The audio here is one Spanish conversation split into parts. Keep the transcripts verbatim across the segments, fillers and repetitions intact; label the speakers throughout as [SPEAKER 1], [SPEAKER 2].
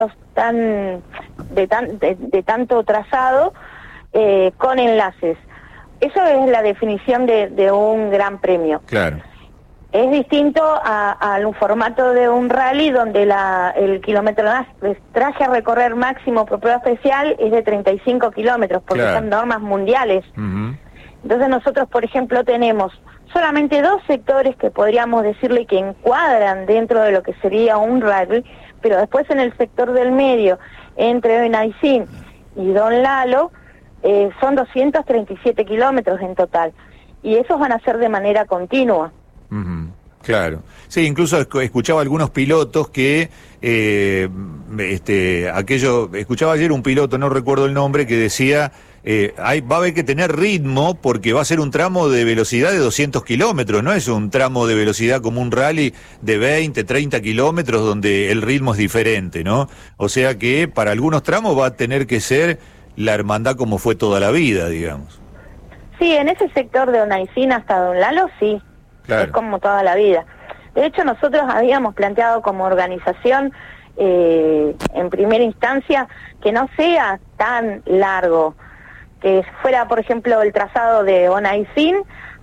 [SPEAKER 1] tan de, tan, de, de tanto trazado eh, con enlaces. Eso es la definición de, de un gran premio.
[SPEAKER 2] Claro.
[SPEAKER 1] Es distinto a, a un formato de un rally donde la, el kilometraje a recorrer máximo por prueba especial es de treinta y cinco kilómetros, porque
[SPEAKER 2] claro.
[SPEAKER 1] son normas mundiales.
[SPEAKER 2] Uh-huh.
[SPEAKER 1] Entonces nosotros, por ejemplo, tenemos solamente dos sectores que podríamos decirle que encuadran dentro de lo que sería un rally, pero después en el sector del medio, entre Benaicín y Don Lalo, eh, son doscientos treinta y siete kilómetros en total, y esos van a ser de manera continua.
[SPEAKER 2] Uh-huh. Claro. Sí, incluso escuchaba algunos pilotos que, eh, este, aquello, escuchaba ayer un piloto, no recuerdo el nombre, que decía, eh, hay, va a haber que tener ritmo porque va a ser un tramo de velocidad de doscientos kilómetros, no es un tramo de velocidad como un rally de veinte, treinta kilómetros donde el ritmo es diferente, ¿no? O sea que para algunos tramos va a tener que ser la hermandad como fue toda la vida, digamos.
[SPEAKER 1] Sí, en ese sector de Benaicín hasta Don Lalo, sí. Claro. Es como toda la vida. De hecho, nosotros habíamos planteado como organización, eh, en primera instancia, que no sea tan largo, que fuera, por ejemplo, el trazado de Benaicín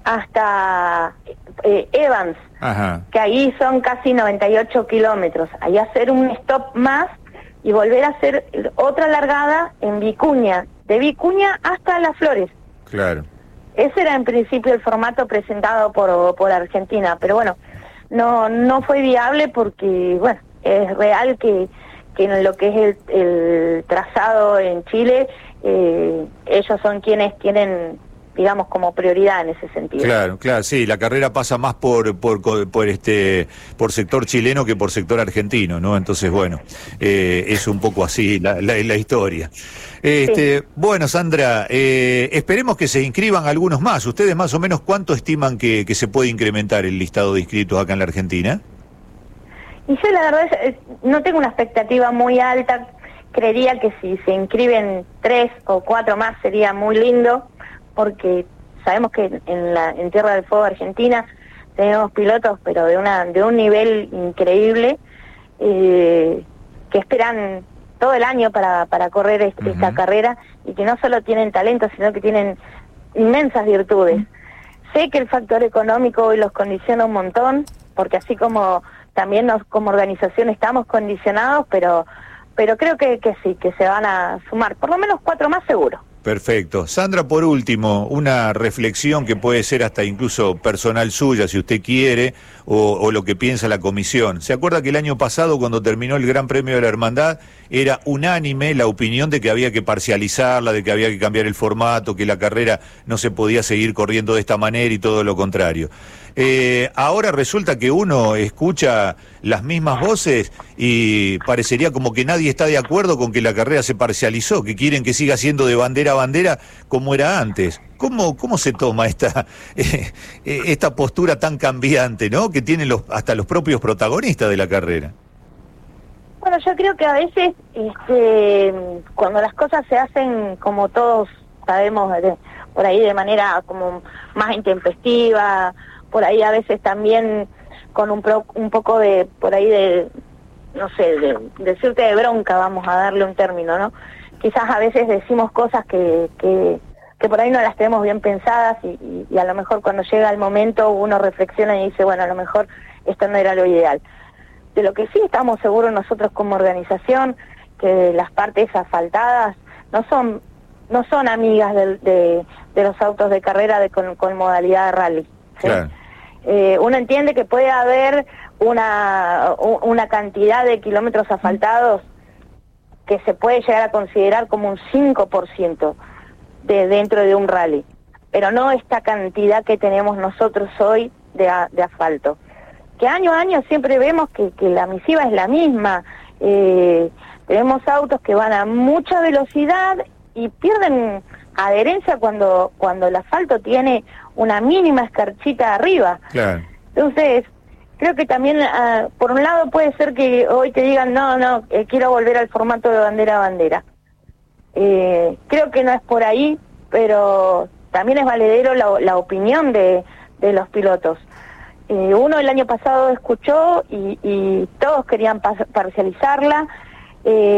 [SPEAKER 1] hasta eh, Evans,
[SPEAKER 2] Ajá.
[SPEAKER 1] que ahí son casi noventa y ocho kilómetros. Ahí hacer un stop más y volver a hacer otra largada en Vicuña, de Vicuña hasta Las Flores.
[SPEAKER 2] Claro.
[SPEAKER 1] Ese era en principio el formato presentado por, por Argentina, pero bueno, no no fue viable porque, bueno, es real que, que en lo que es el, el trazado en Chile, eh, ellos son quienes tienen, digamos, como prioridad en ese sentido.
[SPEAKER 2] Claro, claro, sí, la carrera pasa más por por por este por sector chileno que por sector argentino, ¿no? Entonces, bueno, eh, es un poco así la, la, la historia. Este, sí. Bueno, Sandra, eh, esperemos que se inscriban algunos más. ¿Ustedes más o menos cuánto estiman que, que se puede incrementar el listado de inscritos acá en la Argentina?
[SPEAKER 1] Y yo la verdad es, no tengo una expectativa muy alta. Creería que si se inscriben tres o cuatro más sería muy lindo, porque sabemos que en la en Tierra del Fuego Argentina tenemos pilotos, pero de una de un nivel increíble, eh, que esperan todo el año para, para correr este, uh-huh. esta carrera, y que no solo tienen talento, sino que tienen inmensas virtudes. Uh-huh. Sé que el factor económico hoy los condiciona un montón, porque así como también nos como organización estamos condicionados, pero pero creo que, que sí, que se van a sumar, por lo menos cuatro más seguro.
[SPEAKER 2] Perfecto. Sandra, por último, una reflexión que puede ser hasta incluso personal suya, si usted quiere, o, o lo que piensa la comisión. ¿Se acuerda que el año pasado, cuando terminó el Gran Premio de la Hermandad, era unánime la opinión de que había que parcializarla, de que había que cambiar el formato, que la carrera no se podía seguir corriendo de esta manera y todo lo contrario? Eh, ahora resulta que uno escucha las mismas voces y parecería como que nadie está de acuerdo con que la carrera se parcializó, que quieren que siga siendo de bandera a bandera como era antes. ¿Cómo, cómo se toma esta, eh, esta postura tan cambiante, ¿no?, que tienen los, hasta los propios protagonistas de la carrera?
[SPEAKER 1] Bueno, yo creo que a veces este, cuando las cosas se hacen como todos sabemos, de, por ahí de manera como más intempestiva, por ahí a veces también con un, pro, un poco de, por ahí de, no sé, de, de decirte de bronca, vamos a darle un término, ¿no? Quizás a veces decimos cosas que, que, que por ahí no las tenemos bien pensadas y, y, y a lo mejor cuando llega el momento uno reflexiona y dice, bueno, a lo mejor esto no era lo ideal. De lo que sí estamos seguros nosotros como organización, que las partes asfaltadas no son no son amigas de, de, de los autos de carrera de, con, con modalidad de rally, ¿sí? Claro. Eh, uno entiende que puede haber una, una cantidad de kilómetros asfaltados que se puede llegar a considerar como un cinco por ciento de dentro de un rally, pero no esta cantidad que tenemos nosotros hoy de, de asfalto, que año a año siempre vemos que, que la misiva es la misma. Eh, tenemos autos que van a mucha velocidad y pierden adherencia cuando cuando el asfalto tiene una mínima escarchita arriba.
[SPEAKER 2] Claro.
[SPEAKER 1] Entonces, creo que también, uh, por un lado puede ser que hoy te digan, no, no, eh, quiero volver al formato de bandera a bandera. Eh, creo que no es por ahí, pero también es valedero la, la opinión de, de los pilotos. Eh, uno el año pasado escuchó y, y todos querían parcializarla. Eh,